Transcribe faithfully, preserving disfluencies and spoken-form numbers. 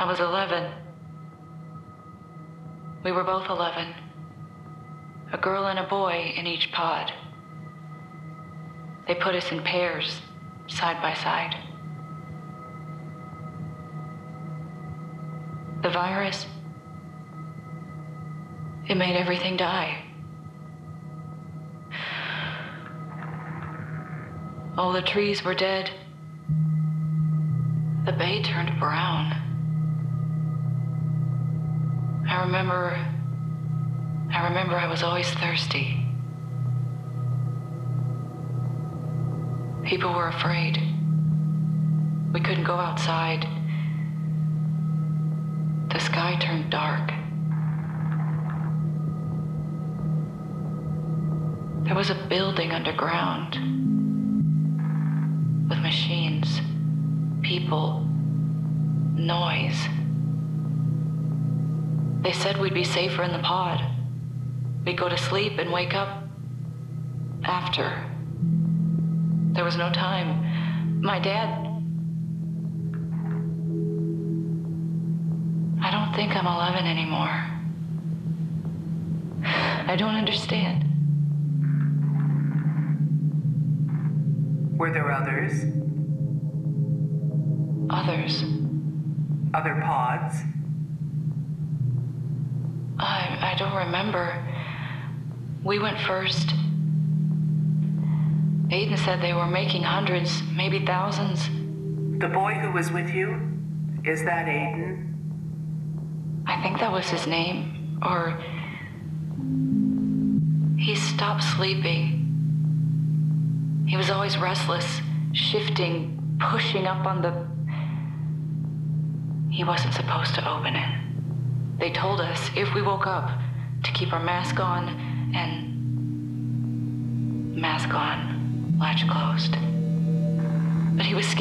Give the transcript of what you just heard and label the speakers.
Speaker 1: I was eleven. We were both eleven. A girl and a boy in each pod. They put us in pairs, side by side. The virus, it made everything die. All the trees were dead. The bay turned brown. I remember, I remember I was always thirsty. People were afraid. We couldn't go outside. The sky turned dark. There was a building underground with machines, people, noise. They said we'd be safer in the pod. We'd go to sleep and wake up after. There was no time. My dad... I don't think I'm eleven anymore. I don't understand.
Speaker 2: Were there others?
Speaker 1: Others?
Speaker 2: Other pods?
Speaker 1: I, I don't remember. We went first. Aiden said they were making hundreds, maybe thousands.
Speaker 2: The boy who was with you? Is that Aiden?
Speaker 1: I think that was his name. Or... he stopped sleeping. He was always restless, shifting, pushing up on the... He wasn't supposed to open it. They told us if we woke up to keep our mask on and... Mask on, latch closed. But he was scared.